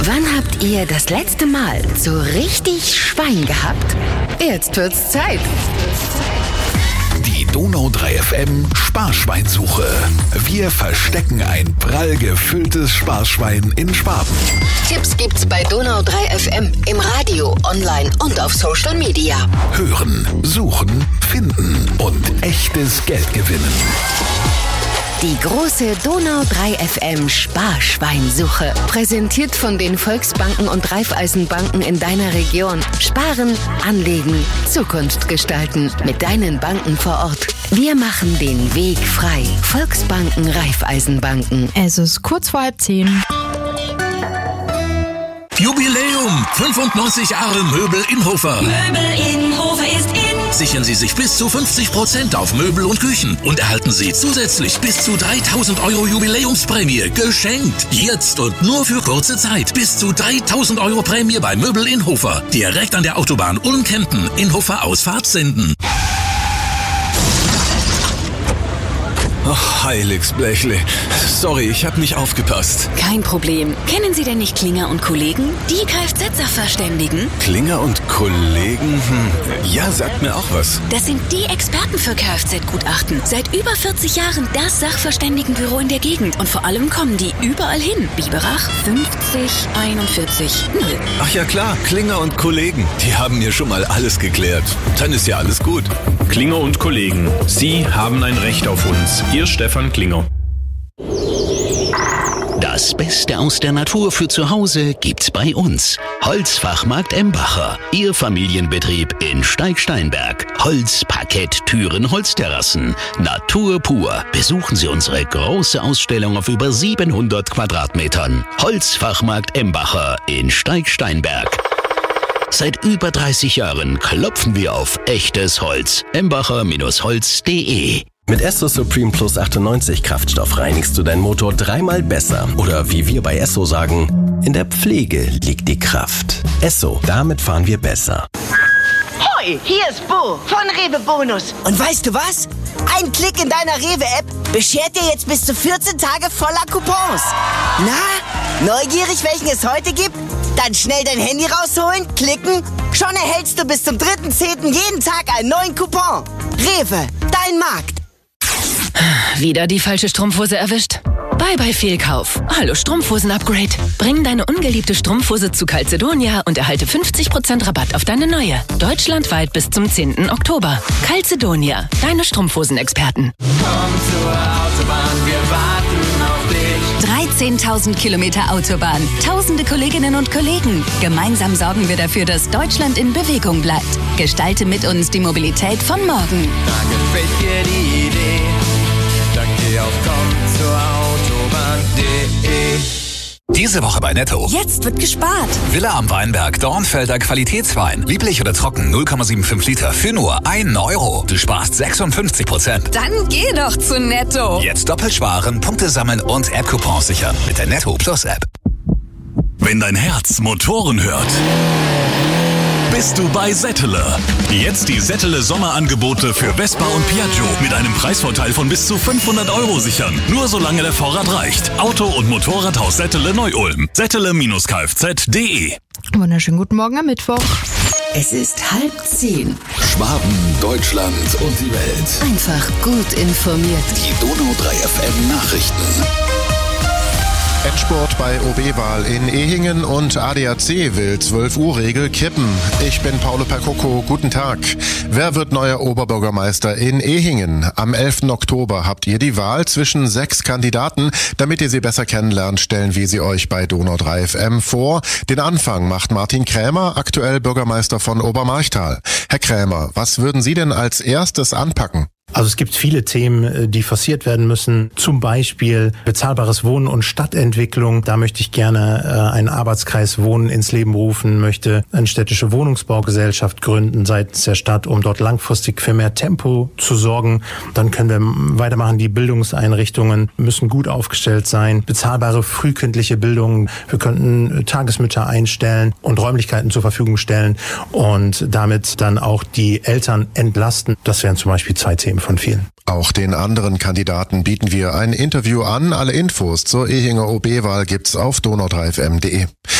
Wann habt ihr das letzte Mal so richtig Schwein gehabt? Jetzt wird's Zeit. Die Donau 3 FM Sparschweinsuche. Wir verstecken ein prall gefülltes Sparschwein in Schwaben. Tipps gibt's bei Donau 3 FM im Radio, online und auf Social Media. Hören, suchen, finden und echtes Geld gewinnen. Die große Donau 3 FM Sparschweinsuche. Präsentiert von den Volksbanken und Raiffeisenbanken in deiner Region. Sparen, anlegen, Zukunft gestalten. Mit deinen Banken vor Ort. Wir machen den Weg frei. Volksbanken, Raiffeisenbanken. Es ist kurz vor 9:30. Jubiläum! 95 Jahre Möbel Inhofer. Möbel Inhofer ist in. Sichern Sie sich bis zu 50% auf Möbel und Küchen und erhalten Sie zusätzlich bis zu 3.000 € Jubiläumsprämie geschenkt. Jetzt und nur für kurze Zeit. Bis zu 3.000 € Prämie bei Möbel Inhofer. Direkt an der Autobahn Ulm-Kempten. Inhofer Ausfahrt senden. Ach, Heiligsblechle. Sorry, ich habe nicht aufgepasst. Kein Problem. Kennen Sie denn nicht Klinger und Kollegen? Die Kfz-Sachverständigen? Klinger und Kollegen? Ja, sagt mir auch was. Das sind die Experten für Kfz-Gutachten. Seit über 40 Jahren das Sachverständigenbüro in der Gegend. Und vor allem kommen die überall hin. Biberach 50 41 0. Ach ja klar, Klinger und Kollegen. Die haben mir schon mal alles geklärt. Dann ist ja alles gut. Klinger und Kollegen, Sie haben ein Recht auf uns. Ihr Stefan Klinger. Das Beste aus der Natur für zu Hause gibt's bei uns. Holzfachmarkt Embacher. Ihr Familienbetrieb in Steig-Steinberg. Holz, Parkett, Türen, Holzterrassen. Natur pur. Besuchen Sie unsere große Ausstellung auf über 700 Quadratmetern. Holzfachmarkt Embacher in Steig-Steinberg. Seit über 30 Jahren klopfen wir auf echtes Holz. Embacher-holz.de. Mit Esso Supreme Plus 98 Kraftstoff reinigst du deinen Motor 3-mal besser. Oder wie wir bei Esso sagen, in der Pflege liegt die Kraft. Esso, damit fahren wir besser. Hoi, hier ist Bo von Rewe Bonus. Und weißt du was? Ein Klick in deiner Rewe-App beschert dir jetzt bis zu 14 Tage voller Coupons. Na, neugierig, welchen es heute gibt? Dann schnell dein Handy rausholen, klicken. Schon erhältst du bis zum 3.10. jeden Tag einen neuen Coupon. Rewe, dein Markt. Wieder die falsche Strumpfhose erwischt? Bye Fehlkauf. Hallo Strumpfhosen-Upgrade. Bring deine ungeliebte Strumpfhose zu Calzedonia und erhalte 50% Rabatt auf deine neue. Deutschlandweit bis zum 10. Oktober. Calzedonia, deine Strumpfhosen-Experten. Komm zur Autobahn, wir warten auf dich. 13.000 Kilometer Autobahn, tausende Kolleginnen und Kollegen. Gemeinsam sorgen wir dafür, dass Deutschland in Bewegung bleibt. Gestalte mit uns die Mobilität von morgen. Da gefällt dir die Idee. Dann geh auf kommzurautobahn.de. Diese Woche bei Netto. Jetzt wird gespart. Villa am Weinberg, Dornfelder Qualitätswein. Lieblich oder trocken, 0,75 Liter für nur 1 €. Du sparst 56%. Dann geh doch zu Netto. Jetzt doppelt sparen, Punkte sammeln und App-Coupons sichern mit der Netto Plus App. Wenn dein Herz Motoren hört, bist du bei Settele. Jetzt die Settele Sommerangebote für Vespa und Piaggio mit einem Preisvorteil von bis zu 500 € sichern. Nur solange der Vorrat reicht. Auto- und Motorradhaus Settele Neu-Ulm. Settele-kfz.de. Wunderschönen guten Morgen am Mittwoch. Es ist 9:30. Schwaben, Deutschland und die Welt. Einfach gut informiert. Die Donau 3 FM Nachrichten. Endspurt bei OB-Wahl in Ehingen und ADAC will 12-Uhr-Regel kippen. Ich bin Paolo Percoco, guten Tag. Wer wird neuer Oberbürgermeister in Ehingen? Am 11. Oktober habt ihr die Wahl zwischen 6 Kandidaten. Damit ihr sie besser kennenlernt, stellen wir sie euch bei Donau 3 FM vor. Den Anfang macht Martin Krämer, aktuell Bürgermeister von Obermarchtal. Herr Krämer, was würden Sie denn als erstes anpacken? Also es gibt viele Themen, die forciert werden müssen. Zum Beispiel bezahlbares Wohnen und Stadtentwicklung. Da möchte ich gerne einen Arbeitskreis Wohnen ins Leben rufen, möchte eine städtische Wohnungsbaugesellschaft gründen seitens der Stadt, um dort langfristig für mehr Tempo zu sorgen. Dann können wir weitermachen. Die Bildungseinrichtungen müssen gut aufgestellt sein. Bezahlbare frühkindliche Bildung. Wir könnten Tagesmütter einstellen und Räumlichkeiten zur Verfügung stellen und damit dann auch die Eltern entlasten. Das wären zum Beispiel 2 Themen von vielen. Auch den anderen Kandidaten bieten wir ein Interview an. Alle Infos zur Ehinger OB-Wahl gibt's auf donau3fm.de.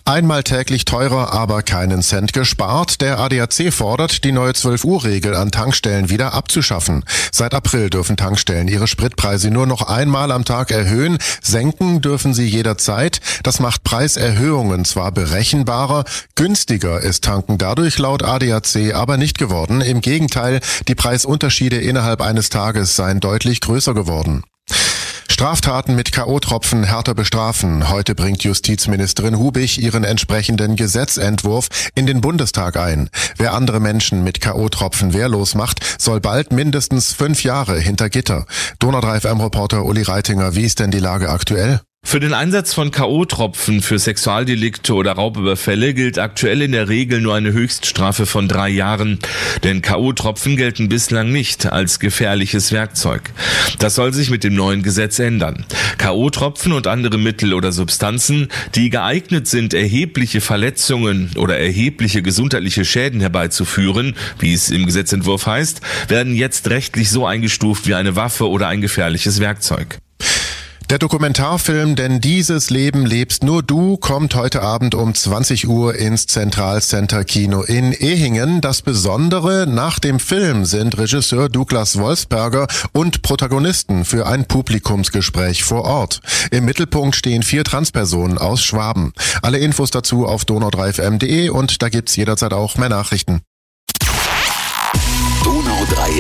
Einmal täglich teurer, aber keinen Cent gespart. Der ADAC fordert, die neue 12-Uhr-Regel an Tankstellen wieder abzuschaffen. Seit April dürfen Tankstellen ihre Spritpreise nur noch einmal am Tag erhöhen. Senken dürfen sie jederzeit. Das macht Preiserhöhungen zwar berechenbarer, günstiger ist Tanken dadurch laut ADAC aber nicht geworden. Im Gegenteil, die Preisunterschiede innerhalb eines Tages seien deutlich größer geworden. Straftaten mit K.O.-Tropfen härter bestrafen. Heute bringt Justizministerin Hubich ihren entsprechenden Gesetzentwurf in den Bundestag ein. Wer andere Menschen mit K.O.-Tropfen wehrlos macht, soll bald mindestens 5 Jahre hinter Gitter. Donau 3 FM-Reporter Uli Reitinger, wie ist denn die Lage aktuell? Für den Einsatz von K.O.-Tropfen für Sexualdelikte oder Raubüberfälle gilt aktuell in der Regel nur eine Höchststrafe von 3 Jahren. Denn K.O.-Tropfen gelten bislang nicht als gefährliches Werkzeug. Das soll sich mit dem neuen Gesetz ändern. K.O.-Tropfen und andere Mittel oder Substanzen, die geeignet sind, erhebliche Verletzungen oder erhebliche gesundheitliche Schäden herbeizuführen, wie es im Gesetzentwurf heißt, werden jetzt rechtlich so eingestuft wie eine Waffe oder ein gefährliches Werkzeug. Der Dokumentarfilm Denn dieses Leben lebst nur du kommt heute Abend um 20 Uhr ins Zentralcenter Kino in Ehingen. Das Besondere, nach dem Film sind Regisseur Douglas Wolfsberger und Protagonisten für ein Publikumsgespräch vor Ort. Im Mittelpunkt stehen 4 Transpersonen aus Schwaben. Alle Infos dazu auf donau3fm.de und da gibt's jederzeit auch mehr Nachrichten. Donau 3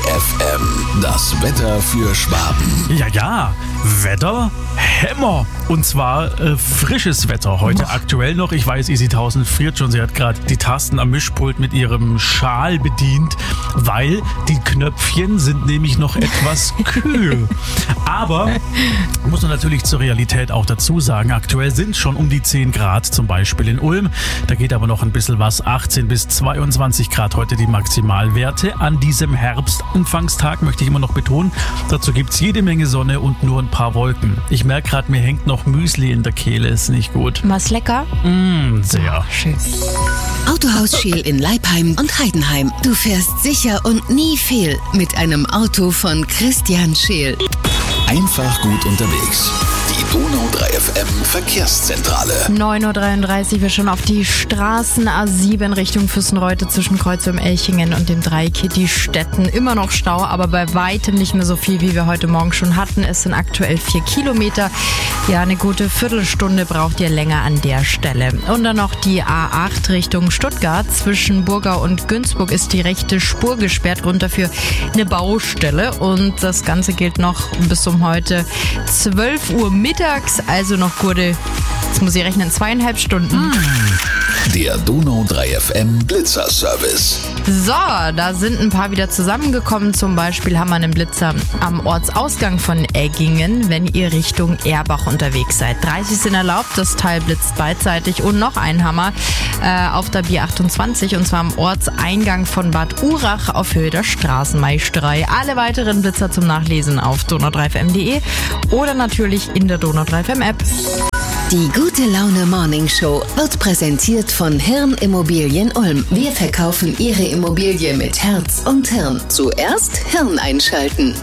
FM, das Wetter für Schwaben. Ja, Wetter, Hämmer. Und zwar frisches Wetter heute aktuell noch. Ich weiß, Isi Tausend friert schon. Sie hat gerade die Tasten am Mischpult mit ihrem Schal bedient, weil die Knöpfchen sind nämlich noch etwas kühl. Aber muss man natürlich zur Realität auch dazu sagen, aktuell sind schon um die 10 Grad, zum Beispiel in Ulm. Da geht aber noch ein bisschen was. 18 bis 22 Grad heute die Maximalwerte. An diesem Herbstanfangstag möchte ich immer noch betonen, dazu gibt es jede Menge Sonne und nur ein paar Wolken. Ich merke gerade, mir hängt noch Müsli in der Kehle, ist nicht gut. Was lecker? Sehr. Schön. Autohaus Scheel in Leipheim und Heidenheim. Du fährst sicher und nie fehl mit einem Auto von Christian Scheel. Einfach gut unterwegs. Die Donau 3 FM Verkehrszentrale. 9.33 Uhr, wir schon auf die Straßen A7 Richtung Füssenreute zwischen Kreuzum-Elchingen und dem Dreieck Kittistetten. Immer noch Stau, aber bei weitem nicht mehr so viel, wie wir heute Morgen schon hatten. Es sind aktuell 4 Kilometer. Ja, eine gute Viertelstunde braucht ihr länger an der Stelle. Und dann noch die A8 Richtung Stuttgart. Zwischen Burgau und Günzburg ist die rechte Spur gesperrt, Grund dafür eine Baustelle. Und das Ganze gilt noch bis um heute 12 Uhr mittags, also noch gute, jetzt muss ich rechnen, 2,5 Stunden. Der Donau 3 FM Blitzer-Service. So, da sind ein paar wieder zusammengekommen. Zum Beispiel haben wir einen Blitzer am Ortsausgang von Eggingen, wenn ihr Richtung Erbach unterwegs seid. 30 sind erlaubt, das Teil blitzt beidseitig. Und noch ein Hammer auf der B28, und zwar am Ortseingang von Bad Urach auf Höhe der Straßenmeisterei. Alle weiteren Blitzer zum Nachlesen auf donau3fm.de oder natürlich in der Donau 3 FM App. Die Gute Laune Morning Show wird präsentiert von Hirn Immobilien Ulm. Wir verkaufen Ihre Immobilie mit Herz und Hirn. Zuerst Hirn einschalten.